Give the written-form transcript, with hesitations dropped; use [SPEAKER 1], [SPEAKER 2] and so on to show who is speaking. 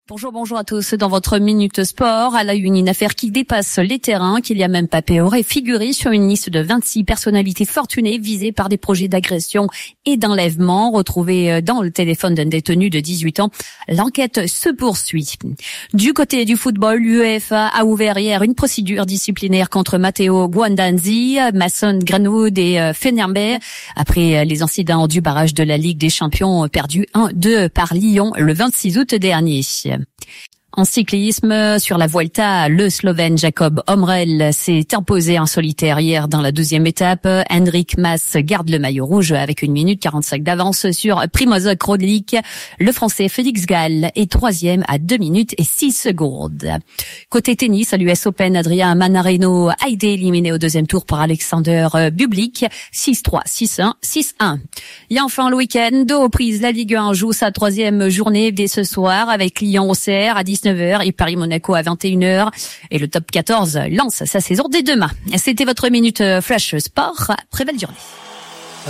[SPEAKER 1] Bonjour à tous. Dans votre Minute Sport, à la une affaire qui dépasse les terrains. Kylian Mbappé aurait figuré sur une liste de 26 personnalités fortunées visées par des projets d'agression et d'enlèvement retrouvés dans le téléphone d'un détenu de 18 ans. L'enquête se poursuit. Du côté du football, l'UEFA a ouvert hier une procédure disciplinaire contre Matteo Guendouzi, Mason Greenwood et Fenerbahçe après les incidents du barrage de la Ligue des Champions perdu 1-2 par Lyon le 26 août dernier. En cyclisme, sur la Vuelta, le Slovène Jacob Omrel s'est imposé en solitaire hier dans la 12e étape. Henrik Mas garde le maillot rouge avec 1 minute 45 d'avance sur Primož Roglič. Le Français Félix Gall est 3e à 2 minutes et 6 secondes. Côté tennis, à l'US Open, Adrian Mannarino a été éliminé au 2e tour par Alexander Bublik. 6-3, 6-1, 6-1. Et enfin, le week-end, deux reprises, la Ligue 1 joue sa 3e journée dès ce soir avec Lyon-Auxerre à 19h et Paris-Monaco à 21h. Et le top 14 lance sa saison dès demain. C'était votre Minute Flash Sport. Très belle journée.